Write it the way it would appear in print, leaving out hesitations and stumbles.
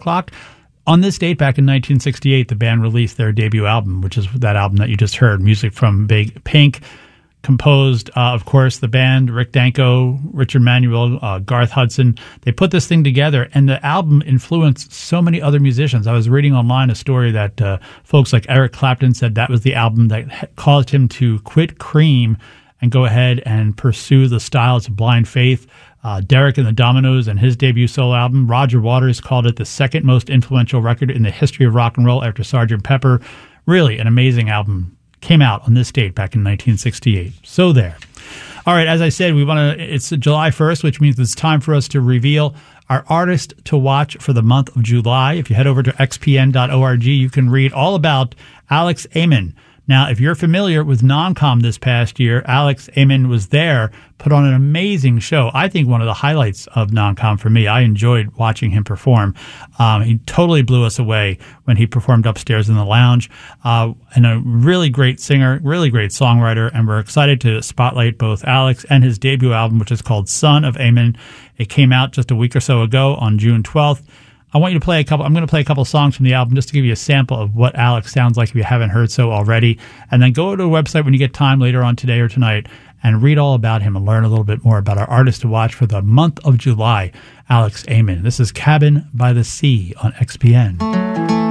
Clock. On this date, back in 1968, the band released their debut album, which is that album that you just heard, music from Big Pink, composed, of course, the band, Rick Danko, Richard Manuel, Garth Hudson. They put this thing together, and the album influenced so many other musicians. I was reading online a story that folks like Eric Clapton said that was the album that caused him to quit Cream and go ahead and pursue the styles of Blind Faith. Derek and the Dominoes and his debut solo album. Roger Waters called it the second most influential record in the history of rock and roll after Sgt. Pepper. Really an amazing album. Came out on this date back in 1968. So there. All right, as I said, it's July 1st, which means it's time for us to reveal our artist to watch for the month of July. If you head over to xpn.org, you can read all about Alex Amen. Now, if you're familiar with Non-Com this past year, Alex Amen was there, put on an amazing show. I think one of the highlights of Non-Com for me. I enjoyed watching him perform. He totally blew us away when he performed upstairs in the lounge. And a really great singer, really great songwriter, and we're excited to spotlight both Alex and his debut album, which is called Son of Amen. It came out just a week or so ago on June 12th. I want you to play I'm going to play a couple songs from the album just to give you a sample of what Alex sounds like if you haven't heard so already. And then go to a website when you get time later on today or tonight and read all about him and learn a little bit more about our artist to watch for the month of July, Alex Amen. This is Cabin by the Sea on XPN.